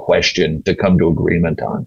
question to come to agreement on.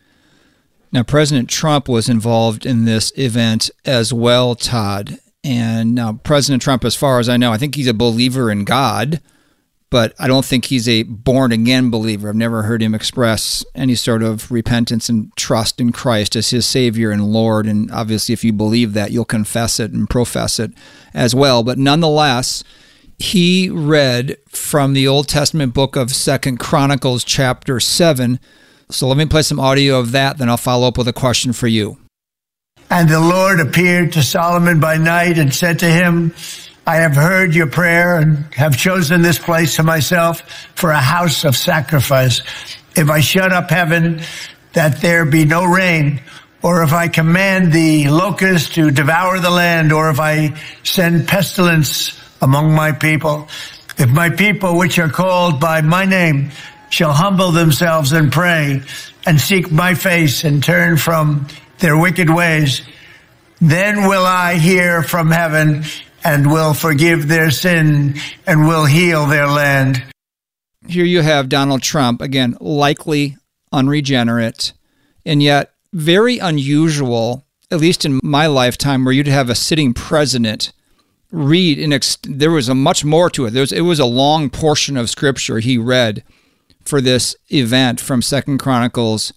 Now, President Trump was involved in this event as well, Todd. And now President Trump, as far as I know, I think he's a believer in God, but I don't think he's a born-again believer. I've never heard him express any sort of repentance and trust in Christ as his Savior and Lord. And obviously, if you believe that, you'll confess it and profess it as well. But nonetheless, he read from the Old Testament book of 2 Chronicles chapter 7. So let me play some audio of that, then I'll follow up with a question for you. And the Lord appeared to Solomon by night and said to him, I have heard your prayer and have chosen this place to myself for a house of sacrifice. If I shut up heaven that there be no rain, or if I command the locusts to devour the land, or if I send pestilence among my people, if my people which are called by my name shall humble themselves and pray and seek my face and turn from their wicked ways, then will I hear from heaven and will forgive their sin and will heal their land. Here you have Donald Trump, again, likely unregenerate, and yet very unusual, at least in my lifetime, where you'd have a sitting president read, there was a much more to it. It was a long portion of Scripture he read for this event from 2 Chronicles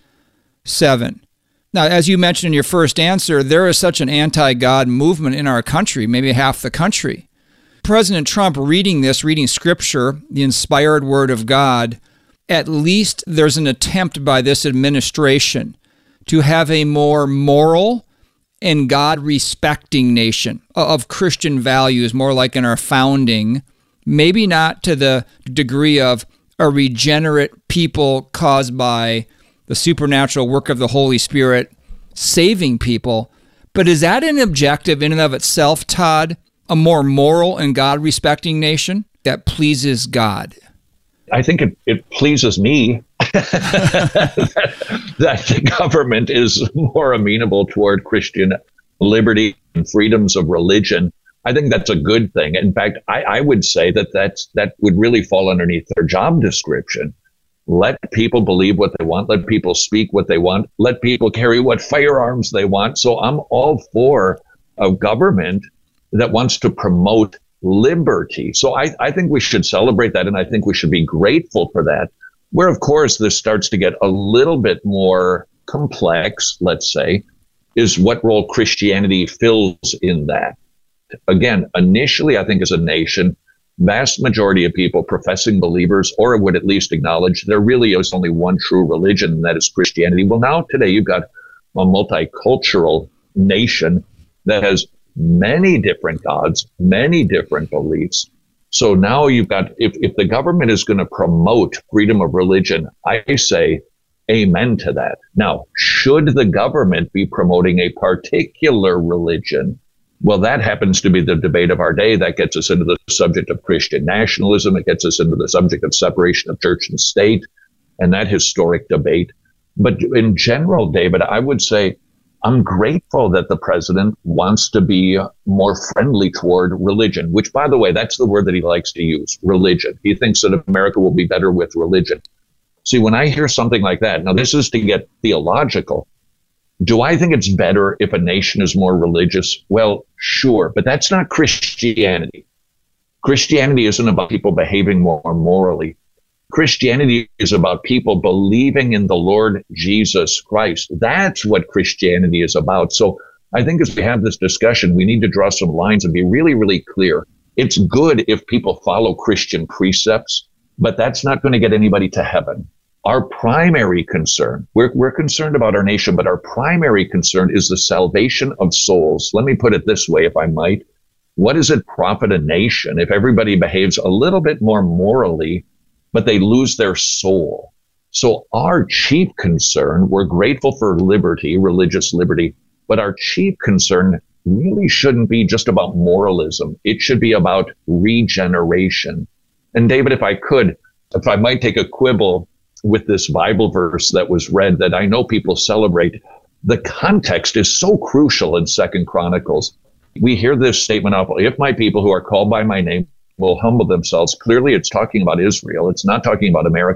7. Now, as you mentioned in your first answer, there is such an anti-God movement in our country, maybe half the country. President Trump reading Scripture, the inspired Word of God, at least there's an attempt by this administration to have a more moral and God-respecting nation of Christian values, more like in our founding, maybe not to the degree of a regenerate people caused by the supernatural work of the Holy Spirit saving people. But is that an objective in and of itself, Todd? A more moral and God-respecting nation that pleases God? I think it pleases me that the government is more amenable toward Christian liberty and freedoms of religion. I think that's a good thing. In fact, I would say that would really fall underneath their job description. Let people believe what they want. Let people speak what they want. Let people carry what firearms they want. So I'm all for a government that wants to promote liberty. So I think we should celebrate that, and I think we should be grateful for that. Where, of course, this starts to get a little bit more complex, let's say, is what role Christianity fills in that. Again, initially, I think as a nation, vast majority of people professing believers, or would at least acknowledge there really is only one true religion, and that is Christianity. Well, now today you've got a multicultural nation that has many different gods, many different beliefs. So now you've got, if the government is going to promote freedom of religion, I say amen to that. Now, should the government be promoting a particular religion? Well, that happens to be the debate of our day. That gets us into the subject of Christian nationalism. It gets us into the subject of separation of church and state and that historic debate. But in general, David, I would say I'm grateful that the president wants to be more friendly toward religion, which, by the way, that's the word that he likes to use, religion. He thinks that America will be better with religion. See, when I hear something like that, now this is to get theological. Do I think it's better if a nation is more religious? Well, sure, but that's not Christianity. Christianity isn't about people behaving more morally. Christianity is about people believing in the Lord Jesus Christ. That's what Christianity is about. So I think as we have this discussion, we need to draw some lines and be really, really clear. It's good if people follow Christian precepts, but that's not going to get anybody to heaven. Our primary concern, we're concerned about our nation, but our primary concern is the salvation of souls. Let me put it this way, if I might. What does it profit a nation if everybody behaves a little bit more morally, but they lose their soul? So our chief concern, we're grateful for liberty, religious liberty, but our chief concern really shouldn't be just about moralism. It should be about regeneration. And David, if I might take a quibble with this Bible verse that was read that I know people celebrate, the context is so crucial in 2 Chronicles. We hear this statement often, if my people who are called by my name will humble themselves. Clearly, it's talking about Israel. It's not talking about America.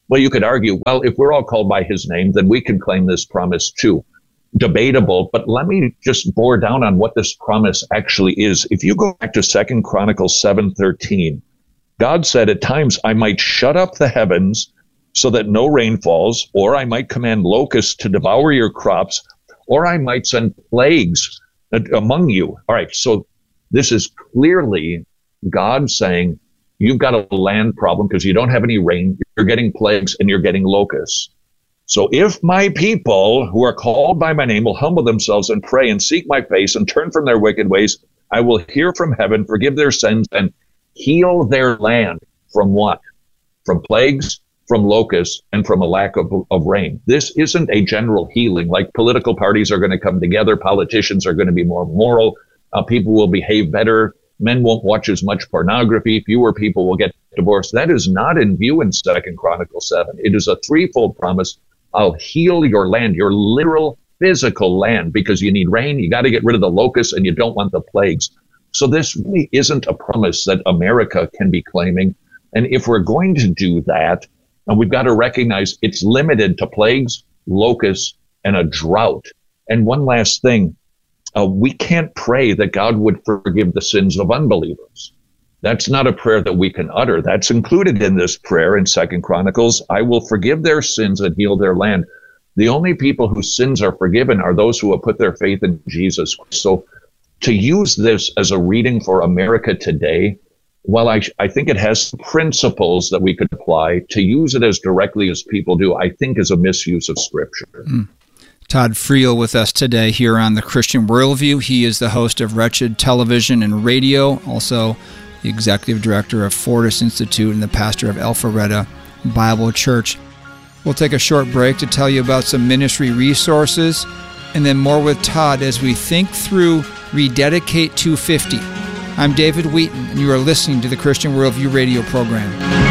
Well, you could argue, well, if we're all called by his name, then we can claim this promise too. Debatable, but let me just bore down on what this promise actually is. If you go back to 2 Chronicles 7:13, God said, at times I might shut up the heavens so that no rain falls, or I might command locusts to devour your crops, or I might send plagues among you. All right, so this is clearly God saying, you've got a land problem because you don't have any rain, you're getting plagues, and you're getting locusts. So if my people who are called by my name will humble themselves and pray and seek my face and turn from their wicked ways, I will hear from heaven, forgive their sins, and heal their land. From what? From plagues, from locusts, and from a lack of rain. This isn't a general healing, like political parties are going to come together, politicians are going to be more moral, people will behave better, men won't watch as much pornography, fewer people will get divorced. That is not in view in 2 Chronicles 7. It is a threefold promise. I'll heal your land, your literal physical land, because you need rain, you got to get rid of the locusts, and you don't want the plagues. So this really isn't a promise that America can be claiming. And if we're going to do that, and we've got to recognize it's limited to plagues, locusts, and a drought. And one last thing, we can't pray that God would forgive the sins of unbelievers. That's not a prayer that we can utter. That's included in this prayer in 2 Chronicles. I will forgive their sins and heal their land. The only people whose sins are forgiven are those who have put their faith in Jesus. So to use this as a reading for America today, while I think it has principles that we could apply, to use it as directly as people do, I think is a misuse of Scripture. Todd Friel with us today here on the Christian Worldview. He is the host of Wretched Television and Radio, also the executive director of Fortis Institute and the pastor of Alpharetta Bible Church. We'll take a short break to tell you about some ministry resources, and then more with Todd as we think through Rededicate 250. I'm David Wheaton, and you are listening to the Christian Worldview radio program.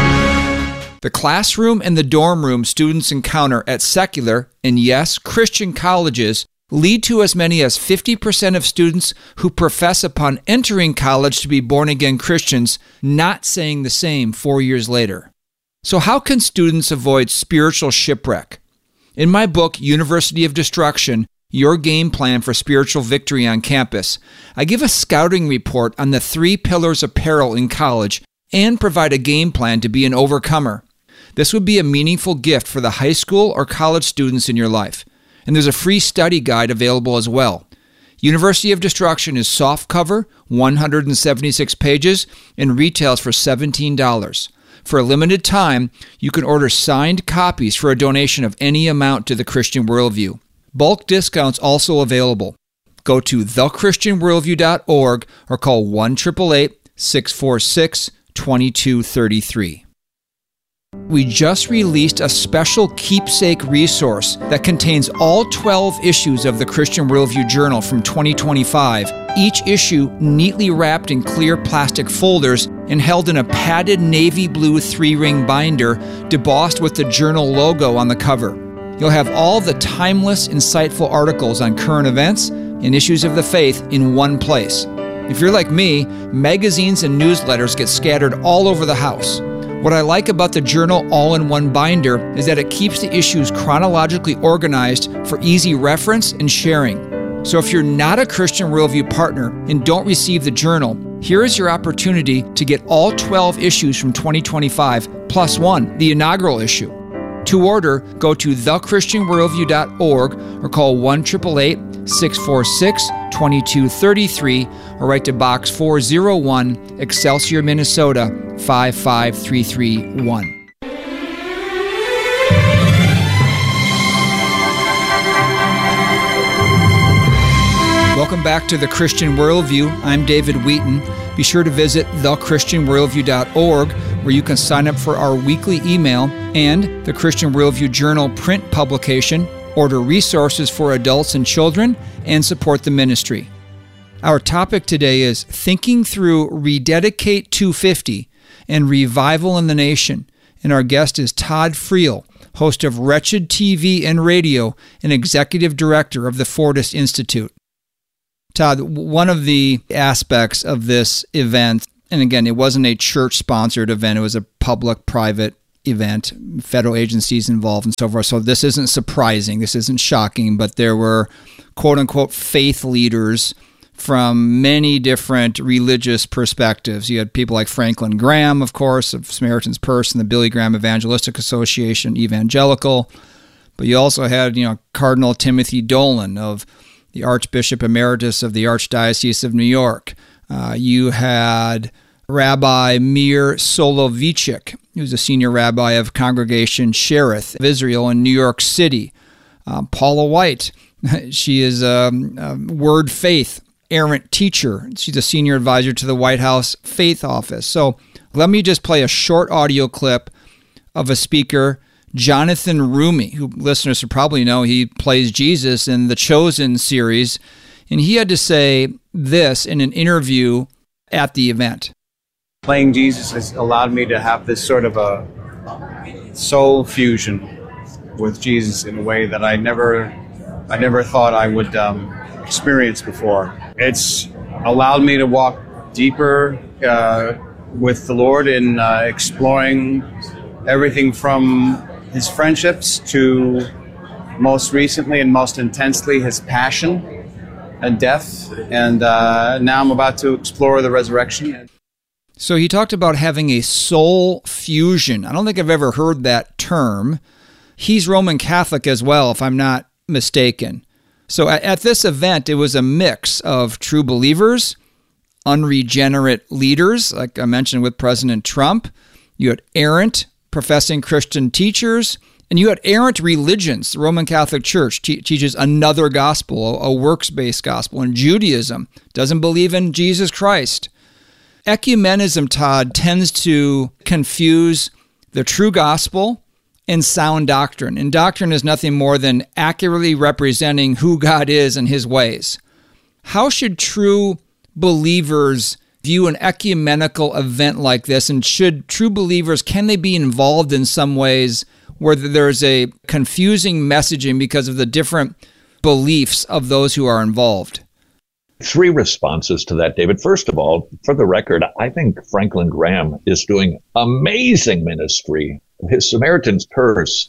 The classroom and the dorm room students encounter at secular, and yes, Christian colleges lead to as many as 50% of students who profess upon entering college to be born-again Christians not saying the same 4 years later. So how can students avoid spiritual shipwreck? In my book, University of Destruction, Your Game Plan for Spiritual Victory on Campus, I give a scouting report on the 3 pillars of peril in college and provide a game plan to be an overcomer. This would be a meaningful gift for the high school or college students in your life. And there's a free study guide available as well. University of Destruction is softcover, 176 pages, and retails for $17. For a limited time, you can order signed copies for a donation of any amount to the Christian Worldview. Bulk discounts also available. Go to thechristianworldview.org or call 1-888-646-2233. We just released a special keepsake resource that contains all 12 issues of the Christian Worldview Journal from 2025, each issue neatly wrapped in clear plastic folders and held in a padded navy blue 3-ring binder debossed with the journal logo on the cover. You'll have all the timeless, insightful articles on current events and issues of the faith in one place. If you're like me, magazines and newsletters get scattered all over the house. What I like about the journal all-in-one binder is that it keeps the issues chronologically organized for easy reference and sharing. So if you're not a Christian Worldview partner and don't receive the journal, here is your opportunity to get all 12 issues from 2025, plus one, the inaugural issue. To order, go to thechristianworldview.org or call 1-888-646-2233 or write to Box 401, Excelsior, Minnesota 55331. Welcome back to the Christian Worldview. I'm David Wheaton. Be sure to visit thechristianworldview.org where you can sign up for our weekly email and the Christian Worldview Journal print publication, order resources for adults and children, and support the ministry. Our topic today is Thinking Through Rededicate 250 and Revival in the Nation, and our guest is Todd Friel, host of Wretched TV and Radio and executive director of the Fortis Institute. Todd, one of the aspects of this event, and again, it wasn't a church-sponsored event, it was a public-private event, federal agencies involved and so forth. So this isn't surprising. This isn't shocking, but there were quote unquote faith leaders from many different religious perspectives. You had people like Franklin Graham, of course, of Samaritan's Purse and the Billy Graham Evangelistic Association, evangelical. But you also had, Cardinal Timothy Dolan of the Archbishop Emeritus of the Archdiocese of New York. You had Rabbi Meir Soloveichik, who's a senior rabbi of Congregation Cherith of Israel in New York City. Paula White, she is a Word Faith errant teacher. She's a senior advisor to the White House Faith Office. So let me just play a short audio clip of a speaker, Jonathan Rumi, who listeners should probably know. He plays Jesus in the Chosen series, and he had to say this in an interview at the event. Playing Jesus has allowed me to have this sort of a soul fusion with Jesus in a way that I never thought I would experience before. It's allowed me to walk deeper with the Lord in exploring everything from His friendships to most recently and most intensely His passion and death. And now I'm about to explore the resurrection. So he talked about having a soul fusion. I don't think I've ever heard that term. He's Roman Catholic as well, if I'm not mistaken. So at this event, it was a mix of true believers, unregenerate leaders, like I mentioned with President Trump. You had errant, professing Christian teachers, and you had errant religions. The Roman Catholic Church teaches another gospel, a works-based gospel, and Judaism doesn't believe in Jesus Christ. Ecumenism, Todd, tends to confuse the true gospel and sound doctrine. And doctrine is nothing more than accurately representing who God is and His ways. How should true believers view an ecumenical event like this? And should true believers, can they be involved in some ways where there's a confusing messaging because of the different beliefs of those who are involved? Three responses to that, David. First of all, for the record, I think Franklin Graham is doing amazing ministry. His Samaritan's Purse,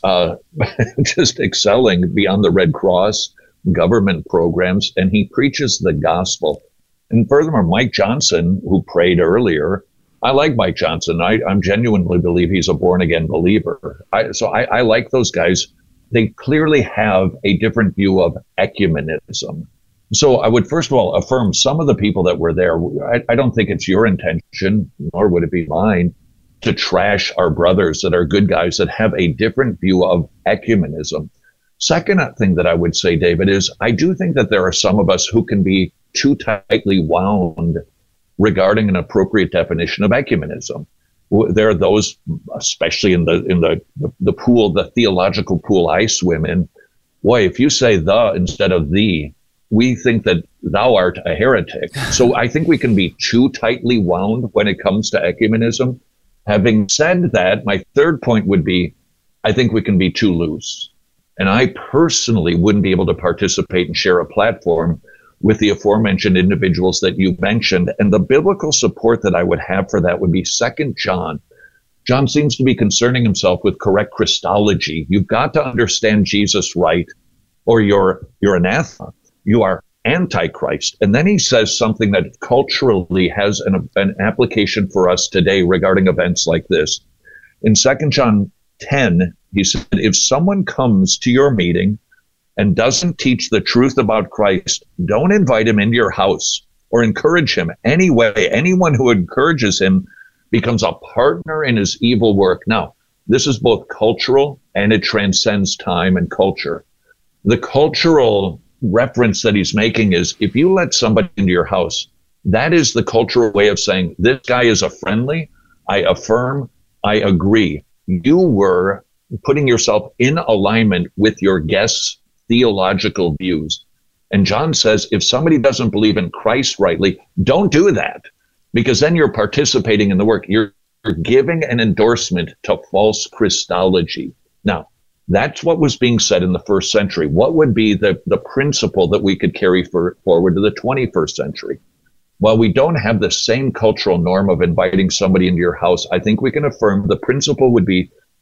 just excelling beyond the Red Cross government programs, and he preaches the gospel. And furthermore, Mike Johnson, who prayed earlier, I like Mike Johnson. I genuinely believe he's a born-again believer. I like those guys. They clearly have a different view of ecumenism. So I would first of all affirm some of the people that were there. I don't think it's your intention, nor would it be mine, to trash our brothers that are good guys that have a different view of ecumenism. Second thing that I would say, David, is I do think that there are some of us who can be too tightly wound regarding an appropriate definition of ecumenism. There are those, especially in the pool, the theological pool I swim in. Boy, if you say the instead of thee, we think that thou art a heretic. So I think we can be too tightly wound when it comes to ecumenism. Having said that, my third point would be, I think we can be too loose. And I personally wouldn't be able to participate and share a platform with the aforementioned individuals that you mentioned. And the biblical support that I would have for that would be 2 John. John seems to be concerning himself with correct Christology. You've got to understand Jesus right, or you're anathema. You are Antichrist. And then he says something that culturally has an application for us today regarding events like this. In 2 John 10, he said, if someone comes to your meeting and doesn't teach the truth about Christ, don't invite him into your house or encourage him anyway. Anyone who encourages him becomes a partner in his evil work. Now, this is both cultural and it transcends time and culture. The cultural reference that he's making is if you let somebody into your house, that is the cultural way of saying this guy is a friendly, I affirm, I agree. You were putting yourself in alignment with your guest's theological views. And John says if somebody doesn't believe in Christ rightly, don't do that, because then you're participating in the work. You're giving an endorsement to false Christology. Now, that's what was being said in the first century. What would be the principle that we could carry forward to the 21st century? While we don't have the same cultural norm of inviting somebody into your house, I think we can affirm the principle would be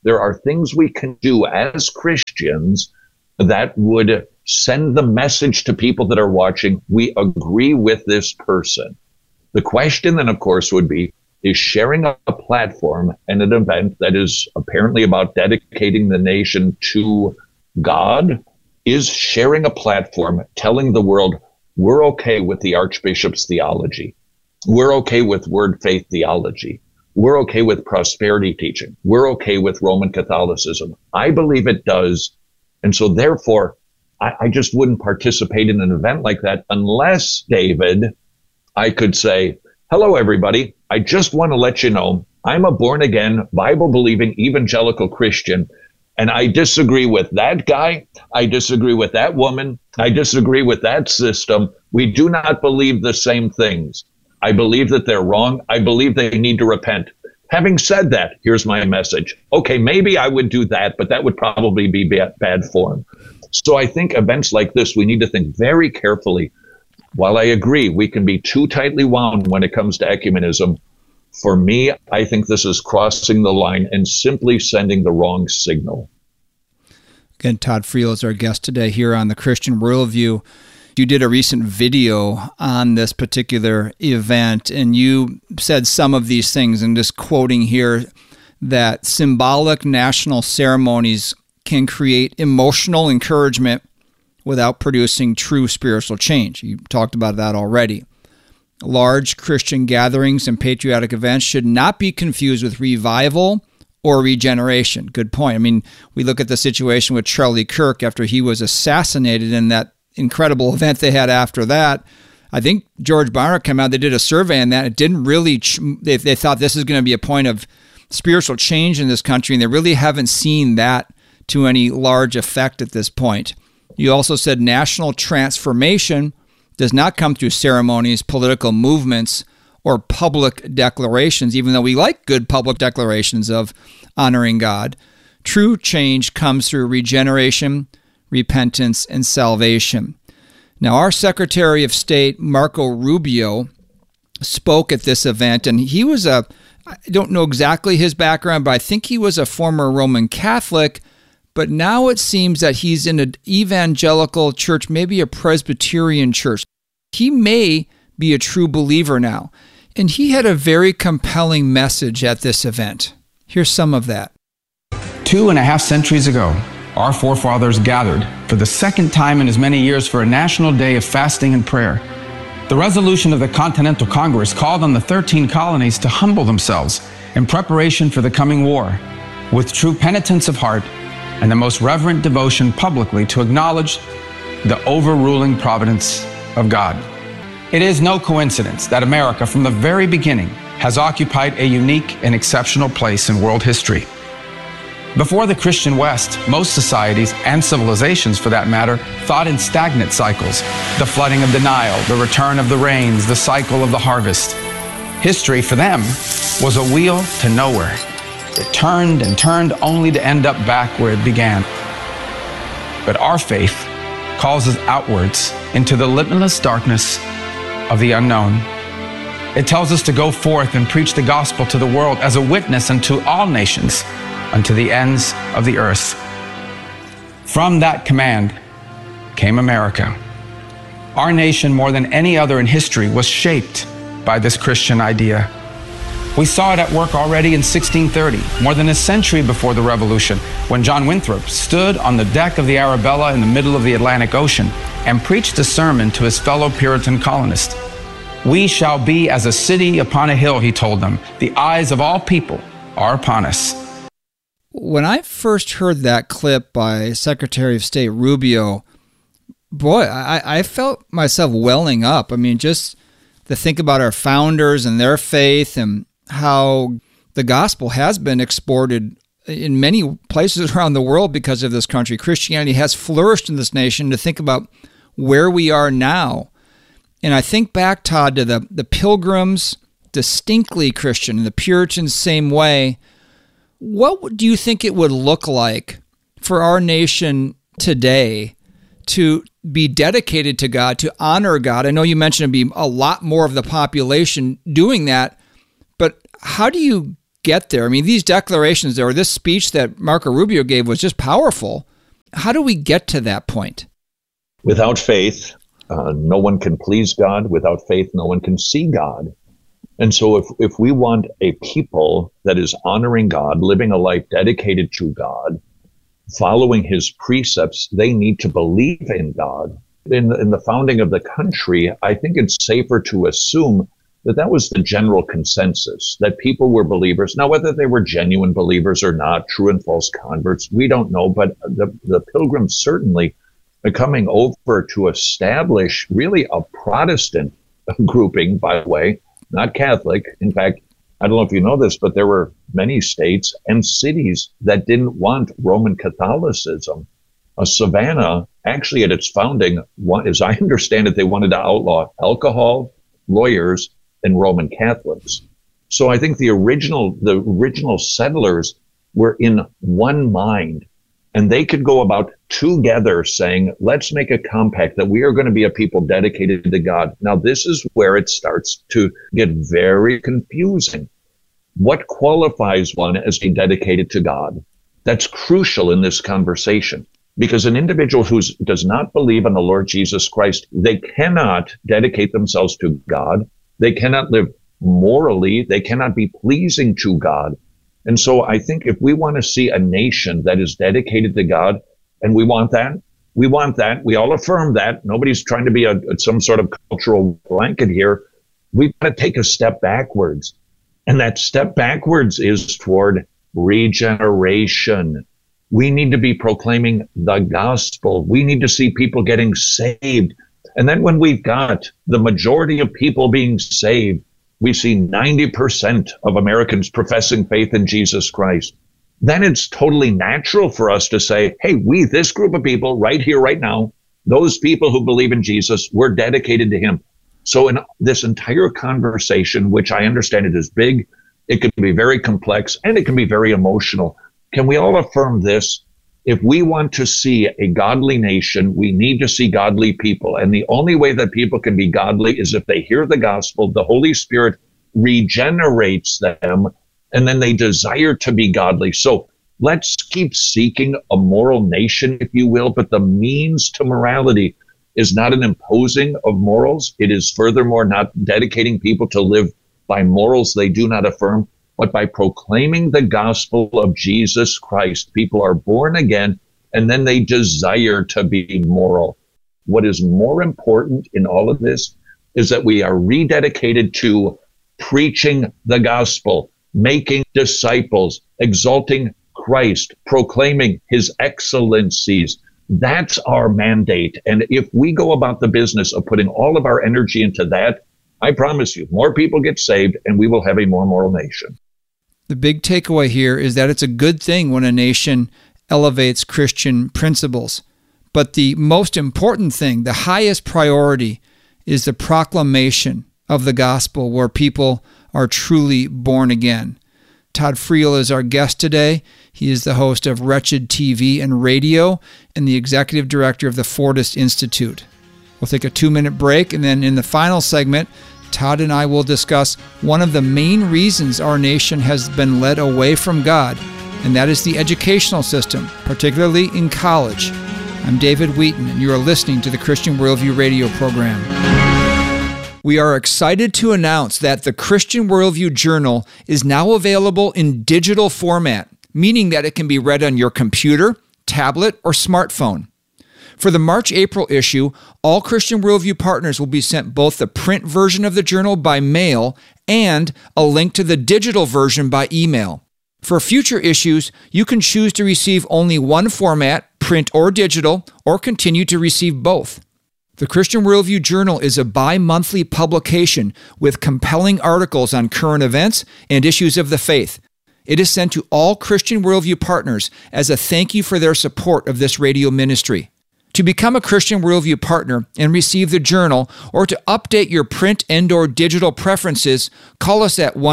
there are things we can do as Christians that would send the message to people that are watching, we agree with this person. The question then, of course, would be, is sharing a platform and an event that is apparently about dedicating the nation to God, is sharing a platform telling the world, we're okay with the Archbishop's theology. We're okay with word faith theology. We're okay with prosperity teaching. We're okay with Roman Catholicism. I believe it does. And so therefore, I just wouldn't participate in an event like that unless, David, I could say, hello, everybody. I just want to let you know I'm a born-again, Bible-believing evangelical Christian, and I disagree with that guy. I disagree with that woman. I disagree with that system. We do not believe the same things. I believe that they're wrong. I believe they need to repent. Having said that, here's my message. Okay, maybe I would do that, but that would probably be bad form. So I think events like this, we need to think very carefully. While I agree we can be too tightly wound when it comes to ecumenism, for me, I think this is crossing the line and simply sending the wrong signal. Again, Todd Friel is our guest today here on the Christian Worldview. You did a recent video on this particular event, and you said some of these things, and just quoting here, that symbolic national ceremonies can create emotional encouragement without producing true spiritual change. You talked about that already. Large Christian gatherings and patriotic events should not be confused with revival or regeneration. Good point. I mean, we look at the situation with Charlie Kirk after he was assassinated in that incredible event they had after that. I think George Barna came out, they did a survey on that. It didn't really, they thought this is going to be a point of spiritual change in this country, and they really haven't seen that to any large effect at this point. You also said national transformation does not come through ceremonies, political movements, or public declarations, even though we like good public declarations of honoring God. True change comes through regeneration, repentance, and salvation. Now, our Secretary of State, Marco Rubio, spoke at this event, and he was I don't know exactly his background, but I think he was a former Roman Catholic, but now it seems that he's in an evangelical church, maybe a Presbyterian church. He may be a true believer now. And he had a very compelling message at this event. Here's some of that. 2.5 centuries ago, our forefathers gathered for the second time in as many years for a national day of fasting and prayer. The resolution of the Continental Congress called on the 13 colonies to humble themselves in preparation for the coming war, with true penitence of heart and the most reverent devotion publicly to acknowledge the overruling providence of God. It is no coincidence that America, from the very beginning, has occupied a unique and exceptional place in world history. Before the Christian West, most societies, and civilizations for that matter, thought in stagnant cycles: the flooding of the Nile, the return of the rains, the cycle of the harvest. History, for them, was a wheel to nowhere. It turned and turned only to end up back where it began. But our faith calls us outwards into the limitless darkness of the unknown. It tells us to go forth and preach the gospel to the world as a witness unto all nations, unto the ends of the earth. From that command came America. Our nation, more than any other in history, was shaped by this Christian idea. We saw it at work already in 1630, more than a century before the Revolution, when John Winthrop stood on the deck of the Arabella in the middle of the Atlantic Ocean and preached a sermon to his fellow Puritan colonists. We shall be as a city upon a hill, he told them. The eyes of all people are upon us. When I first heard that clip by Secretary of State Rubio, boy, I felt myself welling up. I mean, just to think about our founders and their faith and how the gospel has been exported in many places around the world because of this country. Christianity has flourished in this nation. To think about where we are now. And I think back, Todd, to the Pilgrims, distinctly Christian, and the Puritans, same way. What do you think it would look like for our nation today to be dedicated to God, to honor God? I know you mentioned it'd be a lot more of the population doing that, but how do you get there? I mean, these declarations or this speech that Marco Rubio gave was just powerful. How do we get to that point? Without faith, no one can please God. Without faith, no one can see God. And so if we want a people that is honoring God, living a life dedicated to God, following his precepts, they need to believe in God. In the founding of the country, I think it's safer to assume that was the general consensus, that people were believers. Now, whether they were genuine believers or not, true and false converts, we don't know. But the Pilgrims certainly are coming over to establish really a Protestant grouping, by the way, not Catholic. In fact, I don't know if you know this, but there were many states and cities that didn't want Roman Catholicism. Savannah, actually at its founding, as I understand it, they wanted to outlaw alcohol, lawyers, and Roman Catholics. So I think the original settlers were in one mind, and they could go about together saying, let's make a compact that we are going to be a people dedicated to God. Now, this is where it starts to get very confusing. What qualifies one as being dedicated to God? That's crucial in this conversation, because an individual who does not believe in the Lord Jesus Christ, they cannot dedicate themselves to God. They cannot live morally. They cannot be pleasing to God. And so I think if we want to see a nation that is dedicated to God, and we want that, we all affirm that. Nobody's trying to be some sort of cultural blanket here. We've got to take a step backwards. And that step backwards is toward regeneration. We need to be proclaiming the gospel. We need to see people getting saved. And then when we've got the majority of people being saved, we see 90% of Americans professing faith in Jesus Christ. Then it's totally natural for us to say, hey, this group of people right here, right now, those people who believe in Jesus, we're dedicated to him. So in this entire conversation, which I understand it is big, it can be very complex, and it can be very emotional. Can we all affirm this? If we want to see a godly nation, we need to see godly people. And the only way that people can be godly is if they hear the gospel, the Holy Spirit regenerates them, and then they desire to be godly. So let's keep seeking a moral nation, if you will, but the means to morality is not an imposing of morals. It is furthermore not dedicating people to live by morals they do not affirm, but by proclaiming the gospel of Jesus Christ. People are born again, and then they desire to be moral. What is more important in all of this is that we are rededicated to preaching the gospel, making disciples, exalting Christ, proclaiming his excellencies. That's our mandate. And if we go about the business of putting all of our energy into that, I promise you, more people get saved, and we will have a more moral nation. The big takeaway here is that it's a good thing when a nation elevates Christian principles. But the most important thing, the highest priority, is the proclamation of the gospel where people are truly born again. Todd Friel is our guest today. He is the host of Wretched TV and Radio and the executive director of the Fordist Institute. We'll take a 2-minute break, and then in the final segment, Todd and I will discuss one of the main reasons our nation has been led away from God, and that is the educational system, particularly in college. I'm David Wheaton, and you are listening to the Christian Worldview Radio program. We are excited to announce that the Christian Worldview Journal is now available in digital format, meaning that it can be read on your computer, tablet, or smartphone. For the March-April issue, all Christian Worldview partners will be sent both the print version of the journal by mail and a link to the digital version by email. For future issues, you can choose to receive only one format, print or digital, or continue to receive both. The Christian Worldview Journal is a bi-monthly publication with compelling articles on current events and issues of the faith. It is sent to all Christian Worldview partners as a thank you for their support of this radio ministry. To become a Christian Worldview partner and receive the journal, or to update your print and/or digital preferences, call us at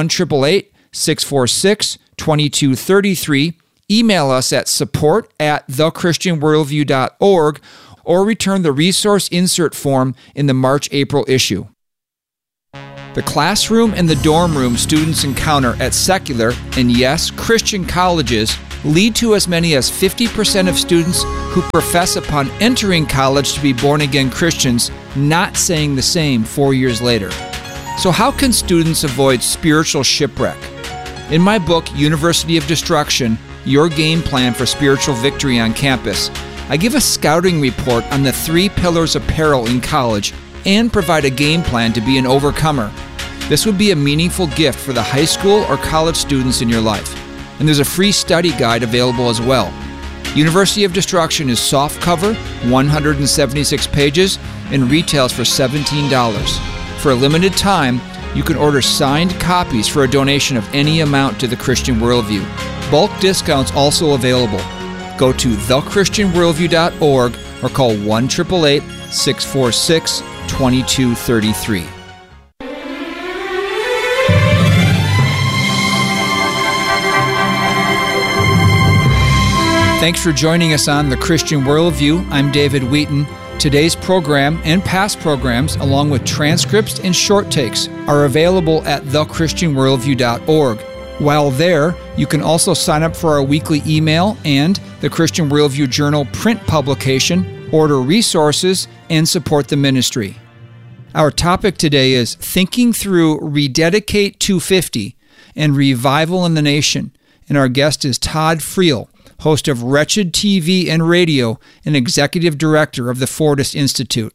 1-888-646-2233, email us at support@thechristianworldview.org, or return the resource insert form in the March-April issue. The classroom and the dorm room students encounter at secular and, yes, Christian colleges lead to as many as 50% of students who profess upon entering college to be born-again Christians not saying the same 4 years later. So how can students avoid spiritual shipwreck? In my book, University of Destruction, Your Game Plan for Spiritual Victory on Campus, I give a scouting report on the 3 pillars of peril in college and provide a game plan to be an overcomer. This would be a meaningful gift for the high school or college students in your life. And there's a free study guide available as well. University of Destruction is softcover, 176 pages, and retails for $17. For a limited time, you can order signed copies for a donation of any amount to the Christian Worldview. Bulk discounts also available. Go to thechristianworldview.org or call 1-888-646-2233. Thanks for joining us on The Christian Worldview. I'm David Wheaton. Today's program and past programs, along with transcripts and short takes, are available at thechristianworldview.org. While there, you can also sign up for our weekly email and the Christian Worldview Journal print publication, order resources, and support the ministry. Our topic today is Thinking Through Rededicate 250 and Revival in the Nation, and our guest is Todd Friel, host of Wretched TV and Radio and executive director of the Fortis Institute.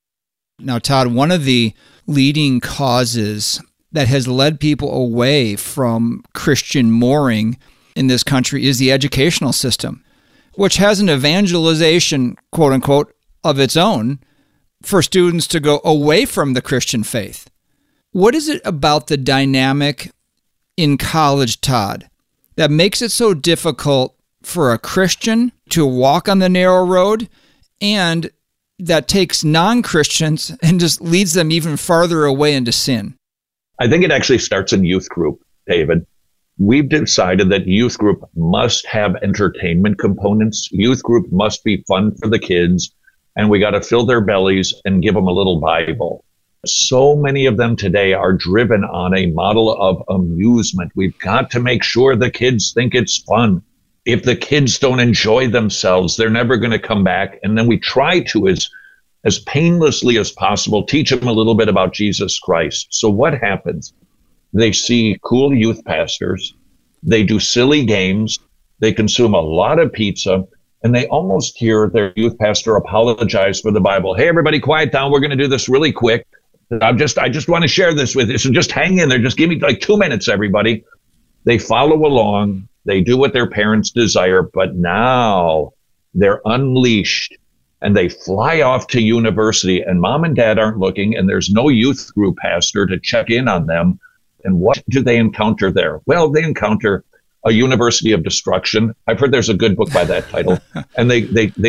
Now, Todd, one of the leading causes that has led people away from Christian mooring in this country is the educational system, which has an evangelization, quote unquote, of its own for students to go away from the Christian faith. What is it about the dynamic in college, Todd, that makes it so difficult for a Christian to walk on the narrow road, and that takes non-Christians and just leads them even farther away into sin? I think it actually starts in youth group, David. We've decided that youth group must have entertainment components. Youth group must be fun for the kids, and we got to fill their bellies and give them a little Bible. So many of them today are driven on a model of amusement. We've got to make sure the kids think it's fun. If the kids don't enjoy themselves, they're never going to come back. And then we try to, as painlessly as possible, teach them a little bit about Jesus Christ. So what happens? They see cool youth pastors. They do silly games. They consume a lot of pizza. And they almost hear their youth pastor apologize for the Bible. Hey, everybody, quiet down. We're going to do this really quick. I just want to share this with you. So just hang in there. Just give me like 2 minutes, everybody. They follow along. They do what their parents desire, but now they're unleashed and they fly off to university, and mom and dad aren't looking, and there's no youth group pastor to check in on them. And what do they encounter there? Well, they encounter a University of Destruction. I've heard there's a good book by that title. And they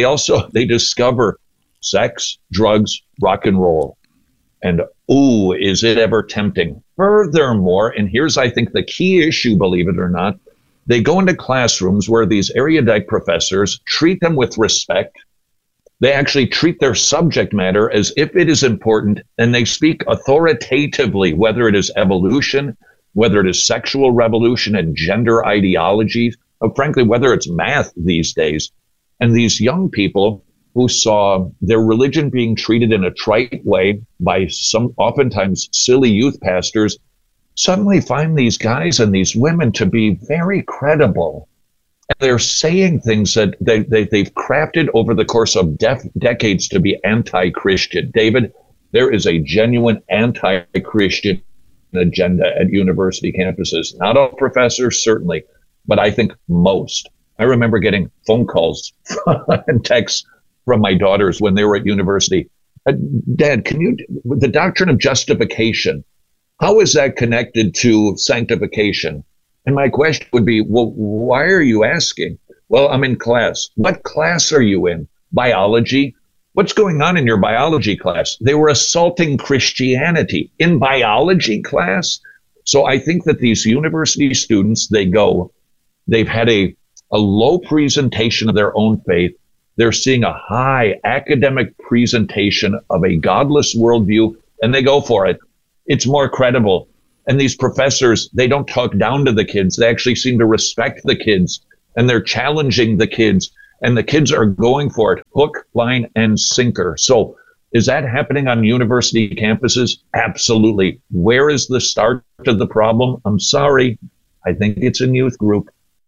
discover sex, drugs, rock and roll. And ooh, is it ever tempting? Furthermore, and here's, I think, the key issue, believe it or not, they go into classrooms where these erudite professors treat them with respect. They actually treat their subject matter as if it is important, and they speak authoritatively, whether it is evolution, whether it is sexual revolution and gender ideologies, or frankly, whether it's math these days. And these young people who saw their religion being treated in a trite way by some oftentimes silly youth pastors suddenly find these guys and these women to be very credible. And they're saying things that they've crafted over the course of decades to be anti-Christian. David, there is a genuine anti-Christian agenda at university campuses. Not all professors, certainly, but I think most. I remember getting phone calls and texts from my daughters when they were at university. Dad, the doctrine of justification, how is that connected to sanctification? And my question would be, well, why are you asking? Well, I'm in class. What class are you in? Biology? What's going on in your biology class? They were assaulting Christianity in biology class. So I think that these university students, they've had a low presentation of their own faith. They're seeing a high academic presentation of a godless worldview, and they go for it. It's more credible. And these professors, they don't talk down to the kids. They actually seem to respect the kids, and they're challenging the kids, and the kids are going for it, hook, line, and sinker. So is that happening on university campuses? Absolutely. Where is the start of the problem? I'm sorry. I think it's in youth group.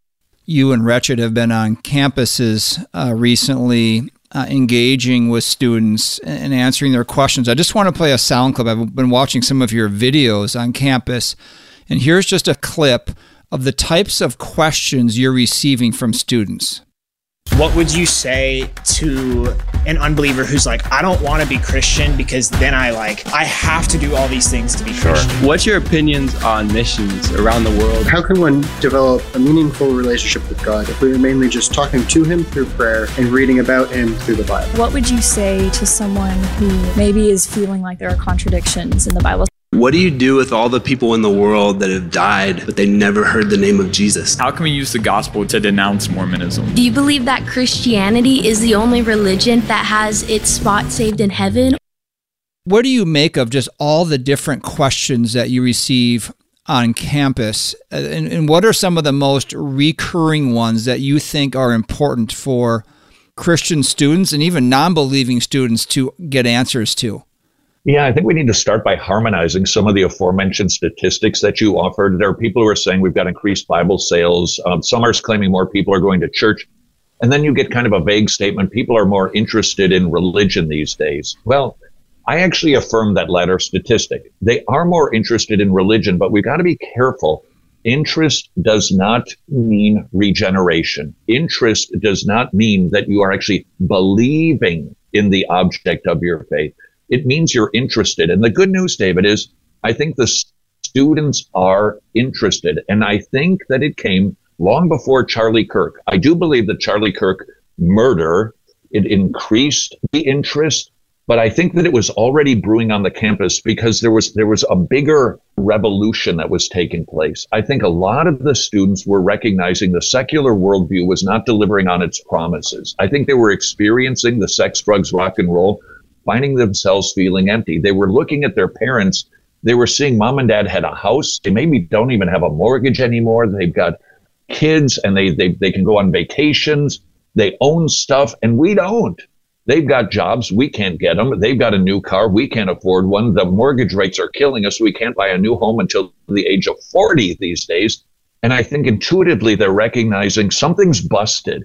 You and Wretched have been on campuses recently, engaging with students and answering their questions. I just want to play a sound clip. I've been watching some of your videos on campus, and here's just a clip of the types of questions you're receiving from students. What would you say to an unbeliever who's like, I don't want to be Christian because then I have to do all these things to be Christian? What's your opinions on missions around the world? How can one develop a meaningful relationship with God if we are mainly just talking to him through prayer and reading about him through the Bible? What would you say to someone who maybe is feeling like there are contradictions in the Bible? What do you do with all the people in the world that have died, but they never heard the name of Jesus? How can we use the gospel to denounce Mormonism? Do you believe that Christianity is the only religion that has its spot saved in heaven? What do you make of just all the different questions that you receive on campus? And what are some of the most recurring ones that you think are important for Christian students and even non-believing students to get answers to? Yeah, I think we need to start by harmonizing some of the aforementioned statistics that you offered. There are people who are saying we've got increased Bible sales. Some are claiming more people are going to church. And then you get kind of a vague statement. People are more interested in religion these days. Well, I actually affirm that latter statistic. They are more interested in religion, but we've got to be careful. Interest does not mean regeneration. Interest does not mean that you are actually believing in the object of your faith. It means you're interested. And the good news, David, is I think the students are interested. And I think that it came long before Charlie Kirk. I do believe that Charlie Kirk murder, it increased the interest, but I think that it was already brewing on the campus because there was a bigger revolution that was taking place. I think a lot of the students were recognizing the secular worldview was not delivering on its promises. I think they were experiencing the sex, drugs, rock and roll, finding themselves feeling empty. They were looking at their parents. They were seeing mom and dad had a house. They maybe don't even have a mortgage anymore. They've got kids and they can go on vacations. They own stuff and we don't. They've got jobs. We can't get them. They've got a new car. We can't afford one. The mortgage rates are killing us. We can't buy a new home until the age of 40 these days. And I think intuitively they're recognizing something's busted.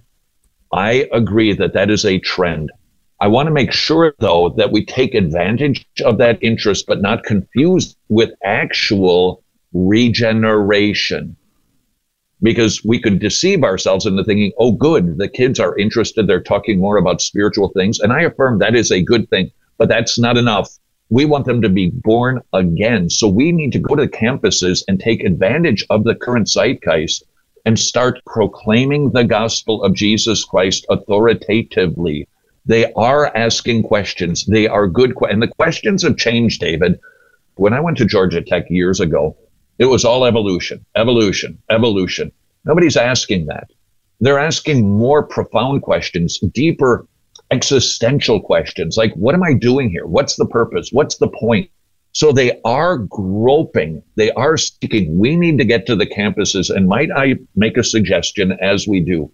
I agree that that is a trend. I want to make sure, though, that we take advantage of that interest, but not confuse with actual regeneration. Because we could deceive ourselves into thinking, oh, good, the kids are interested. They're talking more about spiritual things. And I affirm that is a good thing, but that's not enough. We want them to be born again. So we need to go to campuses and take advantage of the current zeitgeist and start proclaiming the gospel of Jesus Christ authoritatively. They are asking questions. They are good. And the questions have changed, David. When I went to Georgia Tech years ago, it was all evolution, evolution, evolution. Nobody's asking that. They're asking more profound questions, deeper existential questions, like, what am I doing here? What's the purpose? What's the point? So they are groping. They are seeking. We need to get to the campuses. And might I make a suggestion as we do?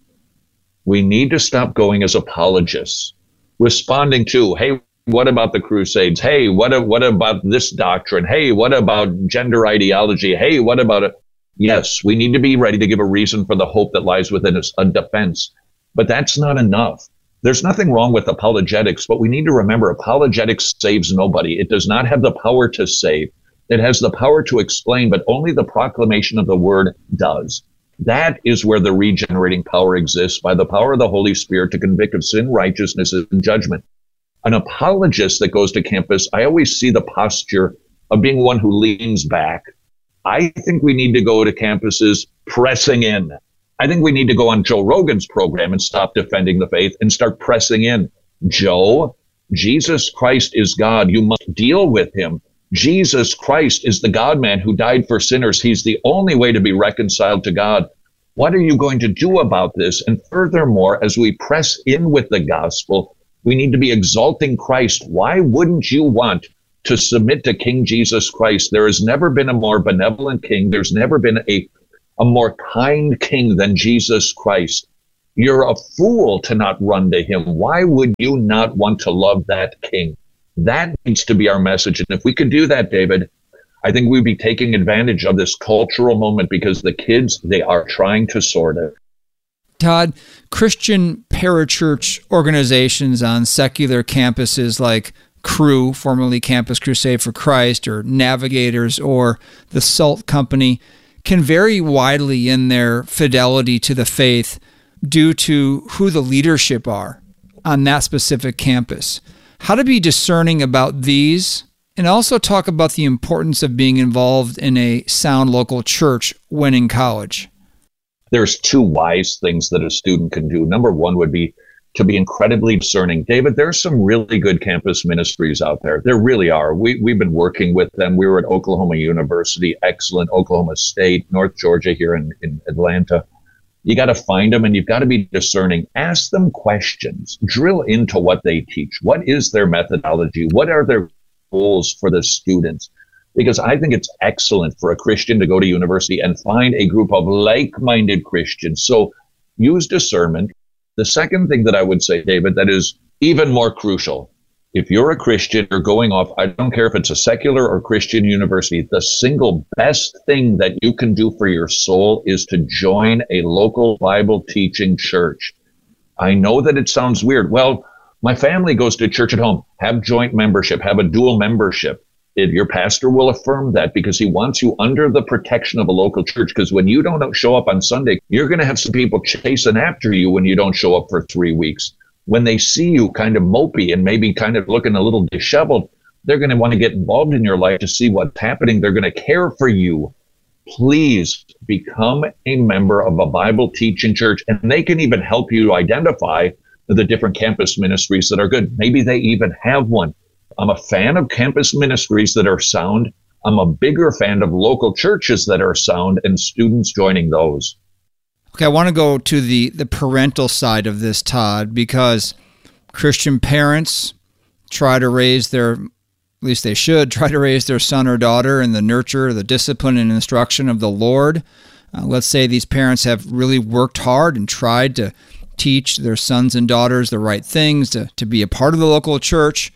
We need to stop going as apologists, responding to, hey, what about the Crusades? Hey, what about this doctrine? Hey, what about gender ideology? Hey, what about it? Yes, we need to be ready to give a reason for the hope that lies within us, a defense. But that's not enough. There's nothing wrong with apologetics, but we need to remember apologetics saves nobody. It does not have the power to save. It has the power to explain, but only the proclamation of the word does. That is where the regenerating power exists, by the power of the Holy Spirit to convict of sin, righteousness, and judgment. An apologist that goes to campus, I always see the posture of being one who leans back. I think we need to go to campuses pressing in. I think we need to go on Joe Rogan's program and stop defending the faith and start pressing in. Joe, Jesus Christ is God. You must deal with him. Jesus Christ is the God-man who died for sinners. He's the only way to be reconciled to God. What are you going to do about this? And furthermore, as we press in with the gospel, we need to be exalting Christ. Why wouldn't you want to submit to King Jesus Christ. There has never been a more benevolent king. There's never been a more kind king than Jesus Christ. You're a fool to not run to him. Why would you not want to love that king? That needs to be our message. And if we could do that, David, I think we'd be taking advantage of this cultural moment, because the kids, they are trying to sort it. Todd, Christian parachurch organizations on secular campuses like Cru, formerly Campus Crusade for Christ, or Navigators, or the Salt Company, can vary widely in their fidelity to the faith due to who the leadership are on that specific campus. How to be discerning about these, and also talk about the importance of being involved in a sound local church when in college. There's two wise things that a student can do. Number one would be to be incredibly discerning. David, there's some really good campus ministries out there. There really are. We've been working with them. We were at Oklahoma University, excellent, Oklahoma State, North Georgia here in Atlanta. You got to find them, and you've got to be discerning. Ask them questions. Drill into what they teach. What is their methodology? What are their goals for the students? Because I think it's excellent for a Christian to go to university and find a group of like-minded Christians. So use discernment. The second thing that I would say, David, that is even more crucial, if you're a Christian, you're going off, I don't care if it's a secular or Christian university, the single best thing that you can do for your soul is to join a local Bible teaching church. I know that it sounds weird. Well, my family goes to church at home. Have joint membership, have a dual membership. Your pastor will affirm that, because he wants you under the protection of a local church. Because when you don't show up on Sunday, you're going to have some people chasing after you when you don't show up for 3 weeks. When they see you kind of mopey and maybe kind of looking a little disheveled, they're going to want to get involved in your life to see what's happening. They're going to care for you. Please become a member of a Bible teaching church, and they can even help you identify the different campus ministries that are good. Maybe they even have one. I'm a fan of campus ministries that are sound. I'm a bigger fan of local churches that are sound and students joining those. Okay, I want to go to the parental side of this, Todd, because Christian parents try to raise their, at least they should, try to raise their son or daughter in the nurture, the discipline and instruction of the Lord. Let's say these parents have really worked hard and tried to teach their sons and daughters the right things, to be a part of the local church.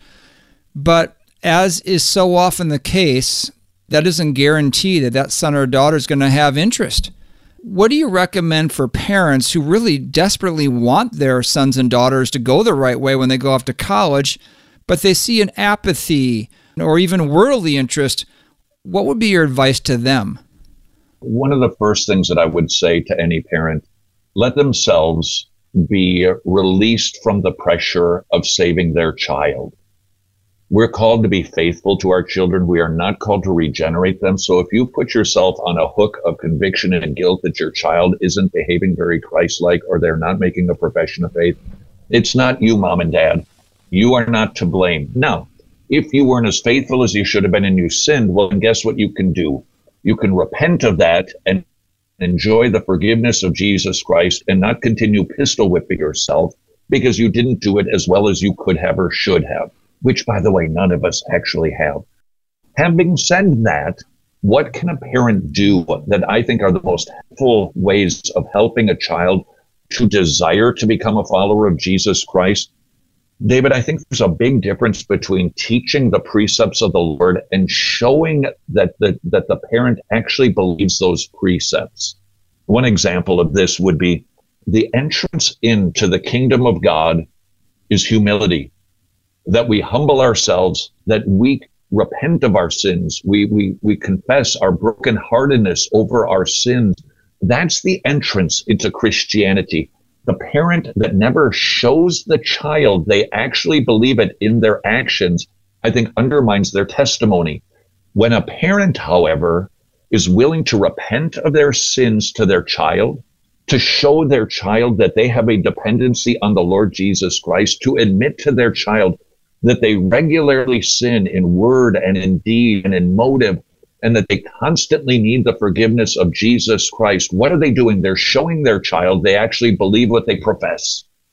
But as is so often the case, that doesn't guarantee that that son or daughter is going to have interest. What do you recommend for parents who really desperately want their sons and daughters to go the right way when they go off to college, but they see an apathy or even worldly interest? What would be your advice to them? One of the first things that I would say to any parent, let themselves be released from the pressure of saving their child. We're called to be faithful to our children. We are not called to regenerate them. So if you put yourself on a hook of conviction and guilt that your child isn't behaving very Christ-like, or they're not making a profession of faith, it's not you, mom and dad. You are not to blame. Now, if you weren't as faithful as you should have been and you sinned, well, then guess what you can do? You can repent of that and enjoy the forgiveness of Jesus Christ and not continue pistol whipping yourself because you didn't do it as well as you could have or should have, which, by the way, none of us actually have. Having said that, what can a parent do that I think are the most helpful ways of helping a child to desire to become a follower of Jesus Christ? David, I think there's a big difference between teaching the precepts of the Lord and showing that the parent actually believes those precepts. One example of this would be the entrance into the kingdom of God is humility. That we humble ourselves, that we repent of our sins, we confess our brokenheartedness over our sins. That's the entrance into Christianity. The parent that never shows the child they actually believe it in their actions, I think undermines their testimony. When a parent, however, is willing to repent of their sins to their child, to show their child that they have a dependency on the Lord Jesus Christ, to admit to their child that they regularly sin in word and in deed and in motive, and that they constantly need the forgiveness of Jesus Christ. What are they doing? They're showing their child they actually believe what they profess.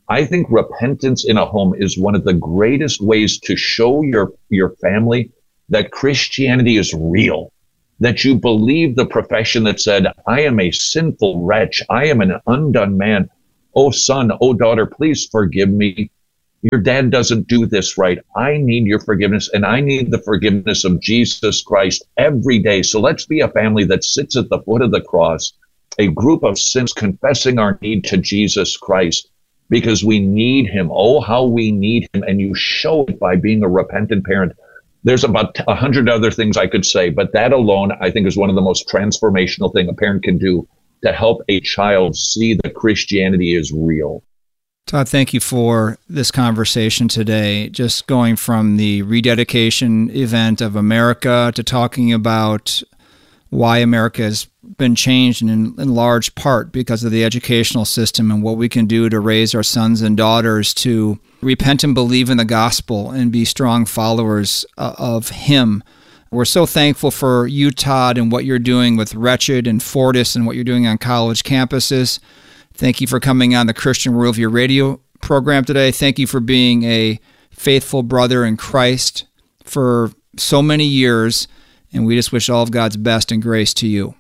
I think repentance in a home is one of the greatest ways to show your family that Christianity is real, that you believe the profession that said, I am a sinful wretch. I am an undone man. Oh, son, oh, daughter, please forgive me. Your dad doesn't do this right. I need your forgiveness, and I need the forgiveness of Jesus Christ every day. So let's be a family that sits at the foot of the cross, a group of sinners confessing our need to Jesus Christ, because we need him. Oh, how we need him. And you show it by being a repentant parent. There's about 100 other things I could say, but that alone, I think, is one of the most transformational things a parent can do to help a child see that Christianity is real. Todd, thank you for this conversation today. Just going from the rededication event of America to talking about why America has been changed in large part because of the educational system and what we can do to raise our sons and daughters to repent and believe in the gospel and be strong followers of him. We're so thankful for you, Todd, and what you're doing with Wretched and Fortis and what you're doing on college campuses. Thank you for coming on the Christian Worldview radio program today. Thank you for being a faithful brother in Christ for so many years, and we just wish all of God's best and grace to you.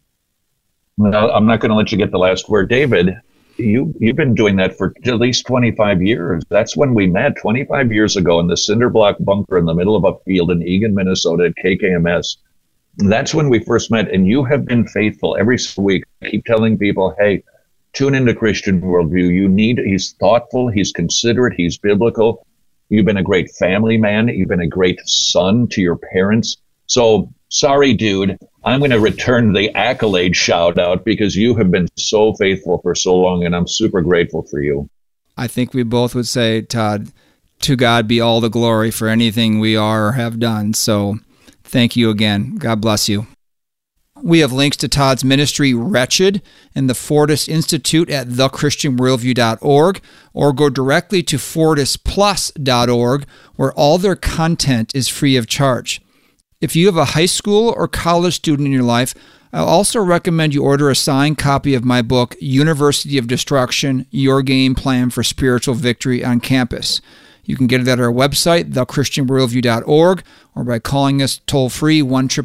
Well, I'm not going to let you get the last word. David, you've been doing that for at least 25 years. That's when we met 25 years ago in the cinder block bunker in the middle of a field in Eagan, Minnesota at KKMS. That's when we first met, and you have been faithful every week. I keep telling people, hey, tune into Christian Worldview. He's thoughtful, he's considerate, he's biblical. You've been a great family man. You've been a great son to your parents. So, sorry, dude, I'm going to return the accolade shout out because you have been so faithful for so long, and I'm super grateful for you. I think we both would say, Todd, to God be all the glory for anything we are or have done. So thank you again. God bless you. We have links to Todd's ministry, Wretched, and the Fortis Institute at thechristianworldview.org, or go directly to fortisplus.org, where all their content is free of charge. If you have a high school or college student in your life, I'll also recommend you order a signed copy of my book, University of Destruction, Your Game Plan for Spiritual Victory on Campus. You can get it at our website, thechristianworldview.org, or by calling us toll-free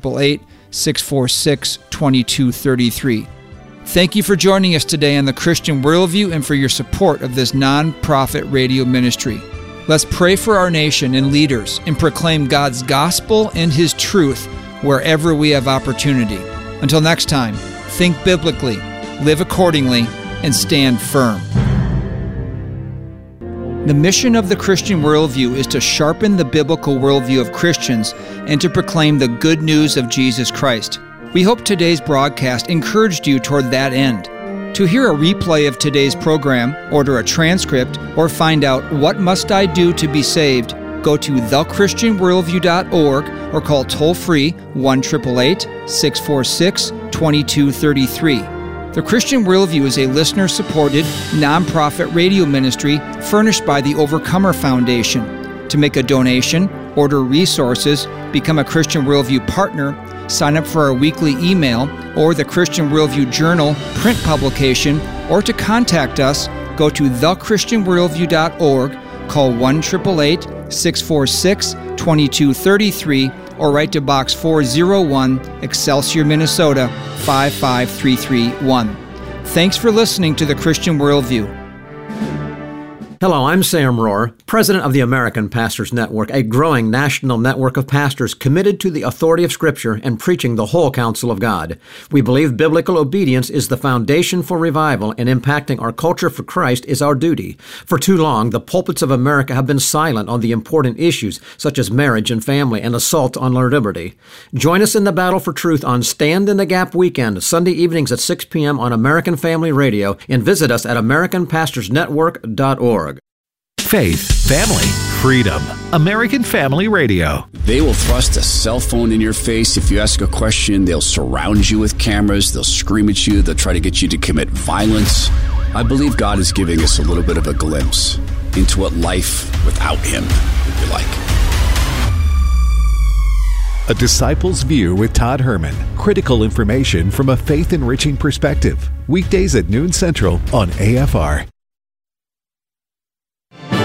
1-888-646-2233. Thank you for joining us today on The Christian Worldview and for your support of this non-profit radio ministry. Let's pray for our nation and leaders and proclaim God's gospel and his truth wherever we have opportunity. Until next time, think biblically, live accordingly, and stand firm. The mission of the Christian Worldview is to sharpen the biblical worldview of Christians and to proclaim the good news of Jesus Christ. We hope today's broadcast encouraged you toward that end. To hear a replay of today's program, order a transcript, or find out what must I do to be saved, go to thechristianworldview.org or call toll-free 1-888-646-2233. The Christian Worldview is a listener-supported, nonprofit radio ministry furnished by the Overcomer Foundation. To make a donation, order resources, become a Christian Worldview partner, sign up for our weekly email or the Christian Worldview Journal print publication, or to contact us, go to thechristianworldview.org, call 1-888-646-2233, or write to Box 401, Excelsior, Minnesota 55331. Thanks for listening to The Christian Worldview. Hello, I'm Sam Rohr, president of the American Pastors Network, a growing national network of pastors committed to the authority of Scripture and preaching the whole counsel of God. We believe biblical obedience is the foundation for revival, and impacting our culture for Christ is our duty. For too long, the pulpits of America have been silent on the important issues such as marriage and family and assault on our liberty. Join us in the battle for truth on Stand in the Gap weekend, Sunday evenings at 6 p.m. on American Family Radio, and visit us at AmericanPastorsNetwork.org. Faith, family, freedom. American Family Radio. They will thrust a cell phone in your face if you ask a question. They'll surround you with cameras. They'll scream at you. They'll try to get you to commit violence. I believe God is giving us a little bit of a glimpse into what life without Him would be like. A Disciple's View with Todd Herman. Critical information from a faith-enriching perspective. Weekdays at noon Central on AFR.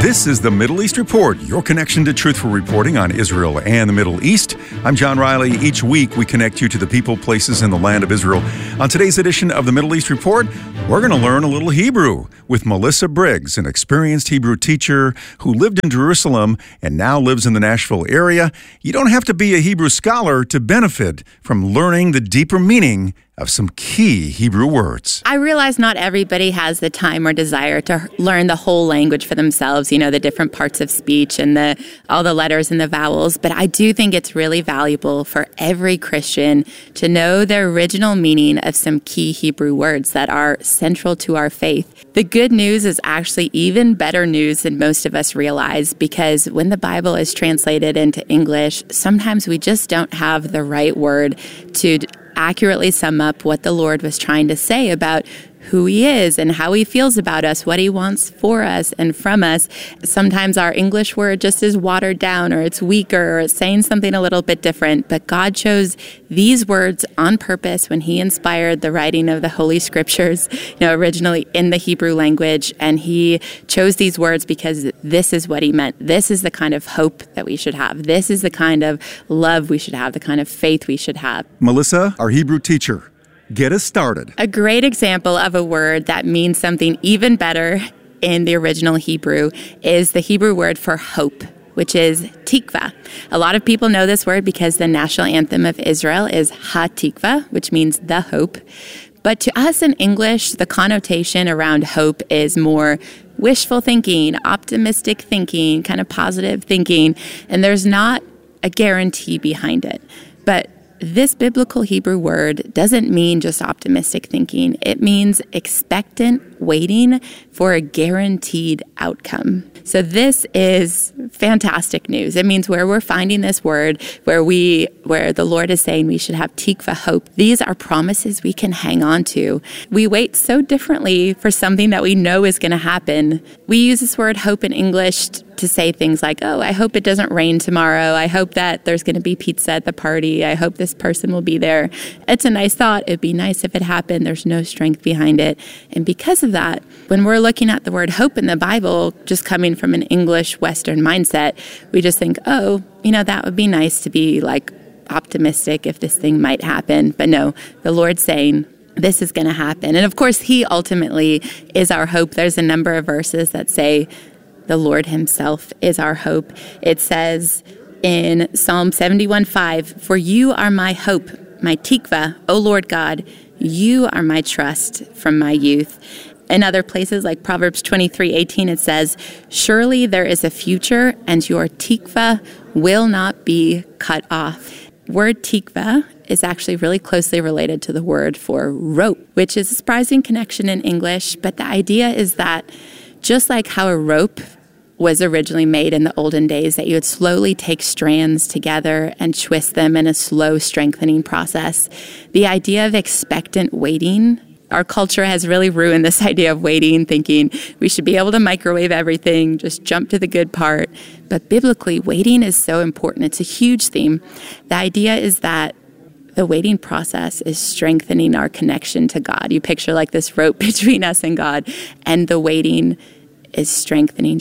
This is the Middle East Report, your connection to truthful reporting on Israel and the Middle East. I'm John Riley. Each week, we connect you to the people, places, and the land of Israel. On today's edition of the Middle East Report, we're going to learn a little Hebrew with Melissa Briggs, an experienced Hebrew teacher who lived in Jerusalem and now lives in the Nashville area. You don't have to be a Hebrew scholar to benefit from learning the deeper meaning of some key Hebrew words. I realize not everybody has the time or desire to learn the whole language for themselves, you know, the different parts of speech and all the letters and the vowels, but I do think it's really valuable for every Christian to know the original meaning of some key Hebrew words that are central to our faith. The good news is actually even better news than most of us realize, because when the Bible is translated into English, sometimes we just don't have the right word to accurately sum up what the Lord was trying to say about who he is and how he feels about us, what he wants for us and from us. Sometimes our English word just is watered down, or it's weaker, or it's saying something a little bit different. But God chose these words on purpose when he inspired the writing of the Holy Scriptures, originally in the Hebrew language. And he chose these words because this is what he meant. This is the kind of hope that we should have. This is the kind of love we should have, the kind of faith we should have. Melissa, our Hebrew teacher, get us started. A great example of a word that means something even better in the original Hebrew is the Hebrew word for hope, which is tikva. A lot of people know this word because the national anthem of Israel is Ha-Tikva, which means the hope. But to us in English, the connotation around hope is more wishful thinking, optimistic thinking, kind of positive thinking, and there's not a guarantee behind it. But this biblical Hebrew word doesn't mean just optimistic thinking. It means expectant waiting for a guaranteed outcome. So this is fantastic news. It means where we're finding this word, where the Lord is saying we should have tikva, hope. These are promises we can hang on to. We wait so differently for something that we know is going to happen. We use this word hope in English to say things like, oh, I hope it doesn't rain tomorrow. I hope that there's going to be pizza at the party. I hope this person will be there. It's a nice thought. It'd be nice if it happened. There's no strength behind it. And because of that, when we're looking at the word hope in the Bible, just coming from an English Western mindset, we just think, oh, that would be nice to be like optimistic if this thing might happen. But no, the Lord's saying, this is going to happen. And of course, he ultimately is our hope. There's a number of verses that say the Lord himself is our hope. It says in Psalm 71:5, for you are my hope, my tikva, O Lord God, you are my trust from my youth. In other places like Proverbs 23:18, it says, surely there is a future and your tikva will not be cut off. Word tikva is actually really closely related to the word for rope, which is a surprising connection in English. But the idea is that just like how a rope was originally made in the olden days, that you would slowly take strands together and twist them in a slow strengthening process, the idea of expectant waiting, our culture has really ruined this idea of waiting, thinking we should be able to microwave everything, just jump to the good part. But biblically, waiting is so important. It's a huge theme. The idea is that the waiting process is strengthening our connection to God. You picture like this rope between us and God, and the waiting is strengthening.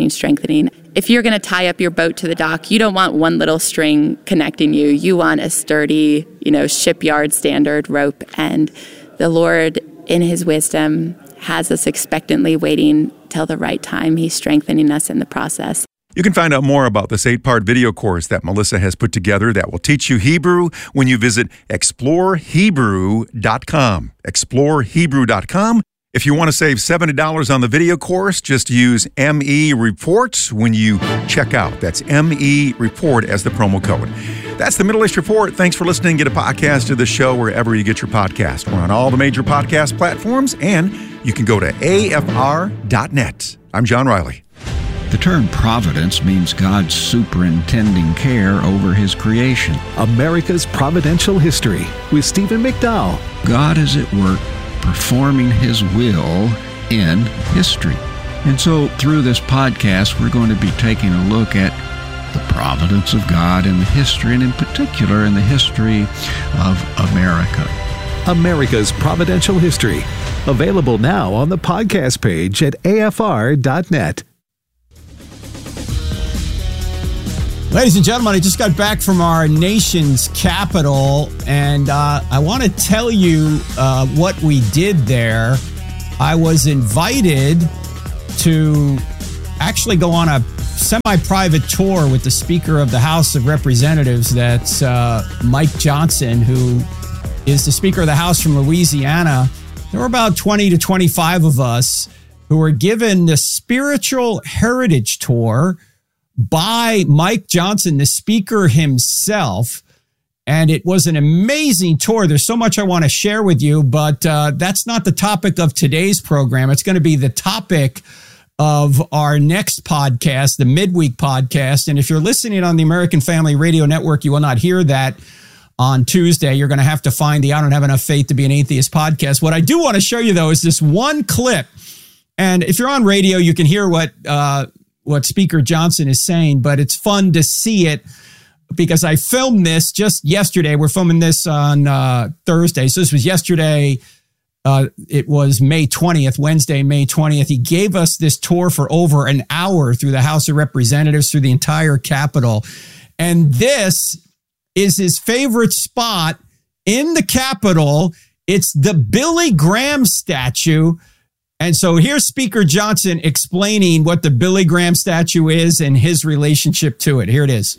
If you're going to tie up your boat to the dock, you don't want one little string connecting you. You want a sturdy, shipyard standard rope. And the Lord, in his wisdom, has us expectantly waiting till the right time. He's strengthening us in the process. You can find out more about this 8-part video course that Melissa has put together that will teach you Hebrew when you visit explorehebrew.com. Explorehebrew.com. If you want to save $70 on the video course, just use ME Report when you check out. That's ME Report as the promo code. That's the Middle East Report. Thanks for listening. Get a podcast of the show wherever you get your podcast. We're on all the major podcast platforms, and you can go to afr.net. I'm John Riley. The term providence means God's superintending care over his creation. America's Providential History with Stephen McDowell. God is at work performing his will in history. And so through this podcast, we're going to be taking a look at the providence of God in the history, and in particular in the history of America. America's Providential History. Available now on the podcast page at afr.net. Ladies and gentlemen, I just got back from our nation's capital, and I want to tell you what we did there. I was invited to actually go on a semi-private tour with the Speaker of the House of Representatives. That's Mike Johnson, who is the Speaker of the House from Louisiana. There were about 20 to 25 of us who were given the Spiritual Heritage Tour by Mike Johnson, the Speaker himself. And it was an amazing tour. There's so much I want to share with you, but that's not the topic of today's program. It's going to be the topic of our next podcast, the midweek podcast. And if you're listening on the American Family Radio Network, you will not hear that on Tuesday. You're going to have to find the I Don't Have Enough Faith to Be an Atheist podcast. What I do want to show you, though, is this one clip. And if you're on radio, you can hear what Speaker Johnson is saying, but it's fun to see it because I filmed this just yesterday. We're filming this on Thursday. So this was yesterday. It was May 20th, Wednesday, May 20th. He gave us this tour for over an hour through the House of Representatives, through the entire Capitol. And this is his favorite spot in the Capitol. It's the Billy Graham statue. And so here's Speaker Johnson explaining what the Billy Graham statue is and his relationship to it. Here it is.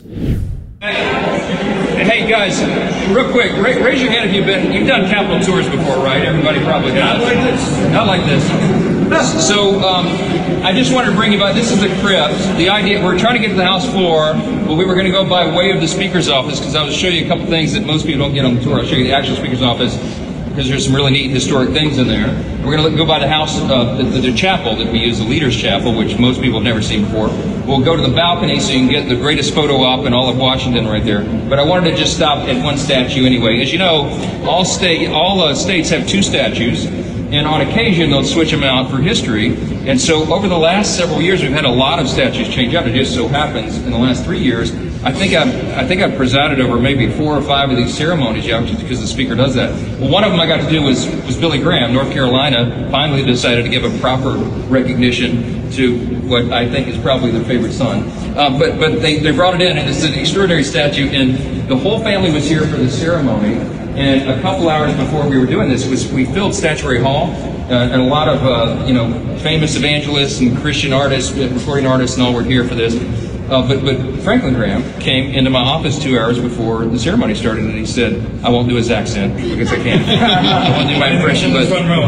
Hey guys, real quick, raise your hand if you've done Capitol tours before, right? Everybody probably does. Not like this. So I just wanted to bring you by. This is the crypt. The idea, we're trying to get to the House floor, but we were going to go by way of the Speaker's office because I was show you a couple things that most people don't get on the tour. I'll show you the actual Speaker's office, because there's some really neat historic things in there. We're going to go by the house, the chapel that we use, the Leader's Chapel, which most people have never seen before. We'll go to the balcony so you can get the greatest photo op in all of Washington right there. But I wanted to just stop at one statue anyway. As you know, all states have two statues, and on occasion they'll switch them out for history. And so over the last several years, we've had a lot of statues change out. It just so happens in the last 3 years, I think I've presided over maybe 4 or 5 of these ceremonies, because the Speaker does that. Well, one of them I got to do was Billy Graham. North Carolina finally decided to give a proper recognition to what I think is probably their favorite son. But they brought it in, and it's an extraordinary statue, and the whole family was here for the ceremony. And a couple hours before we were doing this, we filled Statuary Hall, and a lot of famous evangelists and Christian artists, recording artists, and all were here for this. But Franklin Graham came into my office 2 hours before the ceremony started, and he said, "I won't do his accent because I can't. I won't do my impression." But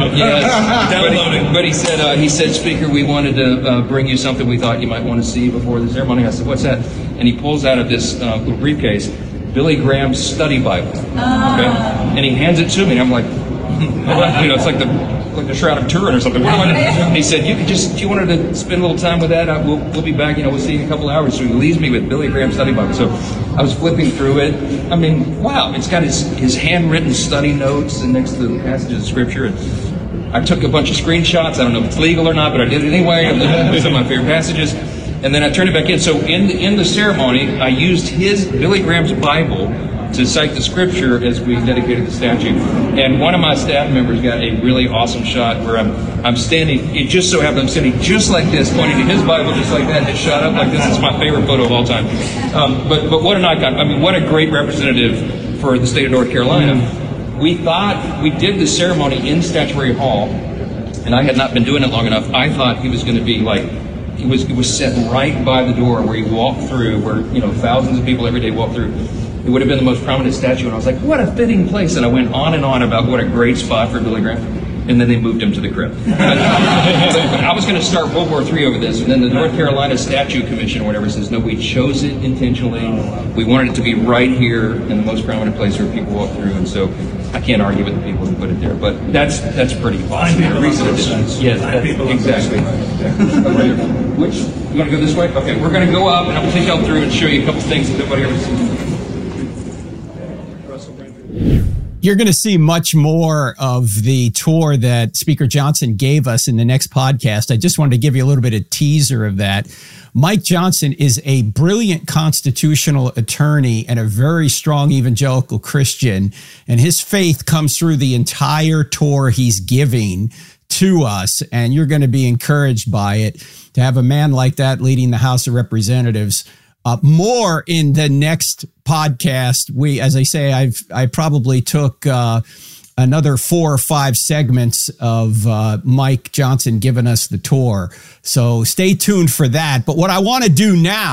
yes, but he said, "Speaker, we wanted to bring you something we thought you might want to see before the ceremony." I said, "What's that?" And he pulls out of this little briefcase Billy Graham's study Bible, okay, and he hands it to me, and I'm like, it's like the Shroud of Turin or something. He said, "Do you wanted to spend a little time with that? We'll be back. We'll see you in a couple of hours." So he leaves me with Billy Graham's study Bible. So I was flipping through it. I mean, wow! It's got his handwritten study notes and next to the passages of Scripture. And I took a bunch of screenshots. I don't know if it's legal or not, but I did it anyway. Of some of my favorite passages. And then I turned it back in. So in the ceremony, I used Billy Graham's Bible to cite the Scripture as we dedicated the statue. And one of my staff members got a really awesome shot where I'm standing. It just so happened I'm standing just like this, pointing to his Bible just like that, and it shot up like this. It's my favorite photo of all time. But what an icon! I mean, what a great representative for the state of North Carolina. We thought we did the ceremony in Statuary Hall, and I had not been doing it long enough. I thought he was going to be like. It was set right by the door where you walk through, where thousands of people every day walk through. It would have been the most prominent statue, and I was like, what a fitting place. And I went on and on about what a great spot for Billy Graham. And then they moved him to the crypt. I was going to start World War III over this, and then the North Carolina Statue Commission or whatever says, no, we chose it intentionally. We wanted it to be right here in the most prominent place where people walk through, and so I can't argue with the people who put it there. But that's pretty awesome. Yes, exactly. Which, you want to go this way? Okay, we're going to go up, and I'm going to take y'all through and show you a couple things that nobody ever sees. You're going to see much more of the tour that Speaker Johnson gave us in the next podcast. I just wanted to give you a little bit of teaser of that. Mike Johnson is a brilliant constitutional attorney and a very strong evangelical Christian, and his faith comes through the entire tour he's giving to us, and you're going to be encouraged by it. To have a man like that leading the House of Representatives, More in the next podcast. As I say, I probably took another 4 or 5 segments of Mike Johnson giving us the tour. So stay tuned for that. But what I want to do now